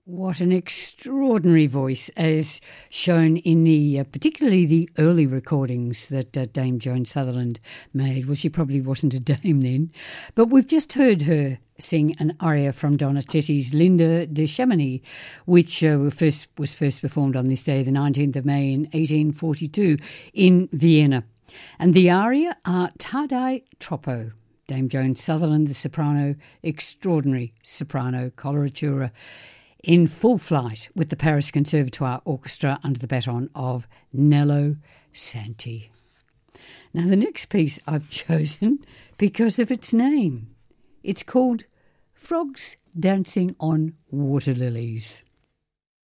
What an extraordinary voice, as shown in the particularly the early recordings that Dame Joan Sutherland made. Well, she probably wasn't a dame then, but we've just heard her sing an aria from Donizetti's Linda de Chamonix, which was first performed on this day, the 19th of May in 1842 in Vienna. And the aria are Tardai Troppo. Dame Joan Sutherland, the soprano, extraordinary soprano coloratura, in full flight with the Paris Conservatoire Orchestra under the baton of Nello Santi. Now, the next piece I've chosen because of its name. It's called Frogs Dancing on Water Lilies.